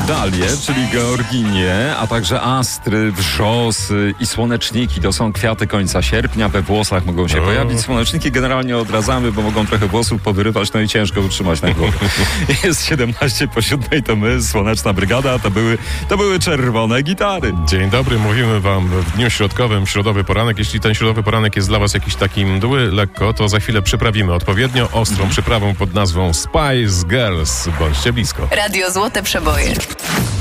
dalie, czyli georginie, a także astry, wrzosy i słoneczniki. To są kwiaty końca sierpnia. We włosach mogą się pojawić. Słoneczniki generalnie odradzamy, bo mogą trochę włosów powyrywać, no i ciężko utrzymać na głowie. Jest 17 po 7, to my, Słoneczna Brygada, to były czerwone gitary. Dzień dobry, mówimy wam w dniu środkowym, środowy poranek. Jeśli ten środowy poranek jest dla was jakiś taki mdły, lekko, to za chwilę przyprawimy odpowiednio ostrą przyprawą pod nazwą Spice Girls. Bądźcie blisko. Radio Złote Przeboje.